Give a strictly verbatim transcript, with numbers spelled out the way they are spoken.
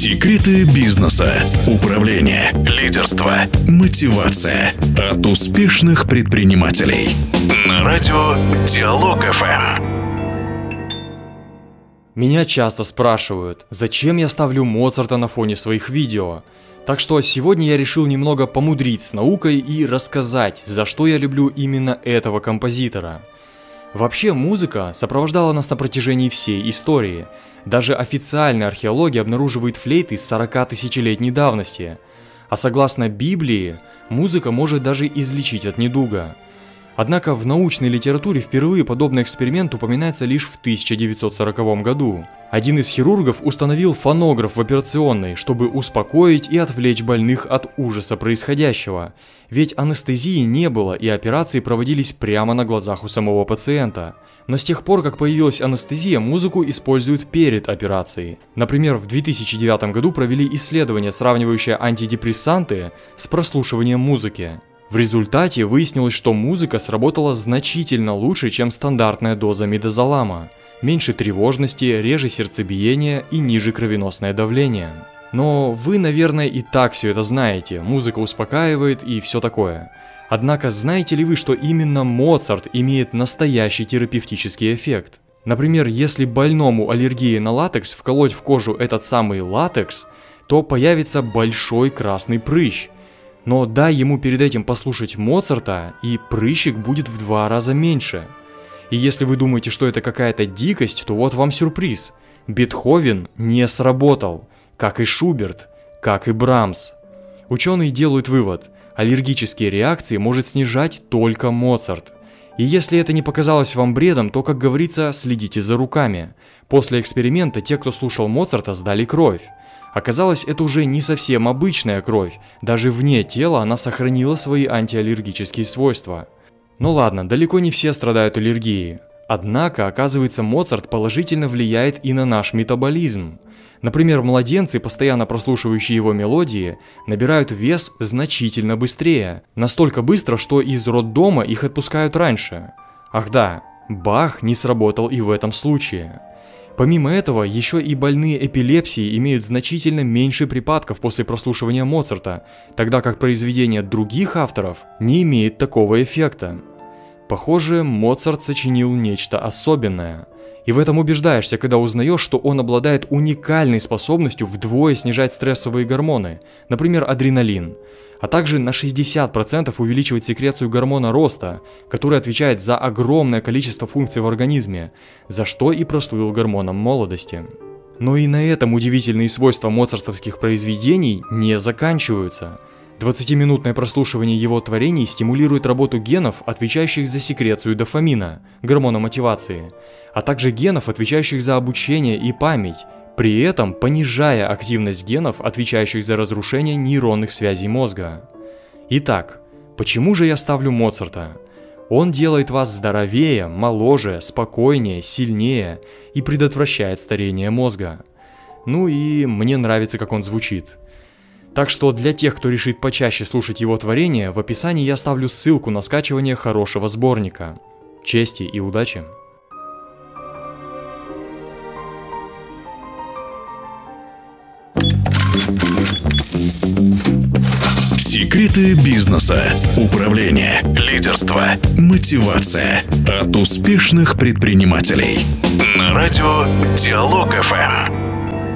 Секреты бизнеса, управления, лидерства, мотивация от успешных предпринимателей. На радио Диалог эф эм. Меня часто спрашивают, зачем я ставлю Моцарта на фоне своих видео. Так что сегодня я решил немного помудрить с наукой и рассказать, за что я люблю именно этого композитора. Вообще, музыка сопровождала нас на протяжении всей истории. Даже официальная археология обнаруживает флейты с сорокатысячелетней давности. А согласно Библии, музыка может даже излечить от недуга. Однако в научной литературе впервые подобный эксперимент упоминается лишь в тысяча девятьсот сороковом году. Один из хирургов установил фонограф в операционной, чтобы успокоить и отвлечь больных от ужаса происходящего. Ведь анестезии не было, и операции проводились прямо на глазах у самого пациента. Но с тех пор, как появилась анестезия, музыку используют перед операцией. Например, в две тысячи девятом году провели исследование, сравнивающее антидепрессанты с прослушиванием музыки. В результате выяснилось, что музыка сработала значительно лучше, чем стандартная доза мидозолама. Меньше тревожности, реже сердцебиение и ниже кровеносное давление. Но вы, наверное, и так все это знаете, музыка успокаивает и все такое. Однако знаете ли вы, что именно Моцарт имеет настоящий терапевтический эффект? Например, если больному аллергии на латекс вколоть в кожу этот самый латекс, то появится большой красный прыщ. Но дай ему перед этим послушать Моцарта, и прыщик будет в два раза меньше. И если вы думаете, что это какая-то дикость, то вот вам сюрприз. Бетховен не сработал, как и Шуберт, как и Брамс. Ученые делают вывод: аллергические реакции может снижать только Моцарт. И если это не показалось вам бредом, то, как говорится, следите за руками. После эксперимента те, кто слушал Моцарта, сдали кровь. Оказалось, это уже не совсем обычная кровь, даже вне тела она сохранила свои антиаллергические свойства. Ну ладно, далеко не все страдают аллергией. Однако, оказывается, Моцарт положительно влияет и на наш метаболизм. Например, младенцы, постоянно прослушивающие его мелодии, набирают вес значительно быстрее. Настолько быстро, что из роддома их отпускают раньше. Ах да, Бах не сработал и в этом случае. Помимо этого, еще и больные эпилепсией имеют значительно меньше припадков после прослушивания Моцарта, тогда как произведение других авторов не имеет такого эффекта. Похоже, Моцарт сочинил нечто особенное. И в этом убеждаешься, когда узнаешь, что он обладает уникальной способностью вдвое снижать стрессовые гормоны, например, адреналин, а также на шестьдесят процентов увеличивать секрецию гормона роста, который отвечает за огромное количество функций в организме, за что и прослыл гормоном молодости. Но и на этом удивительные свойства моцартовских произведений не заканчиваются. двадцатиминутное прослушивание его творений стимулирует работу генов, отвечающих за секрецию дофамина, гормона мотивации, а также генов, отвечающих за обучение и память, при этом понижая активность генов, отвечающих за разрушение нейронных связей мозга. Итак, почему же я ставлю Моцарта? Он делает вас здоровее, моложе, спокойнее, сильнее и предотвращает старение мозга. Ну и мне нравится, как он звучит. Так что для тех, кто решит почаще слушать его творения, в описании я оставлю ссылку на скачивание хорошего сборника. Чести и удачи! Секреты бизнеса, управления, лидерства, мотивация от успешных предпринимателей. На радио Диалог эф эм.